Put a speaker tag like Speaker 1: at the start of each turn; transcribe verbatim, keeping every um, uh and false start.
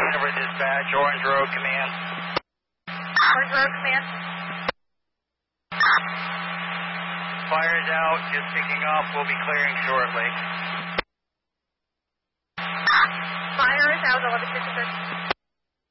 Speaker 1: Hanover Dispatch, Orange Road Command.
Speaker 2: Orange Road Command.
Speaker 1: Fire's out, just picking up. We'll be clearing shortly.
Speaker 2: Fire is out, eleven fifty-six.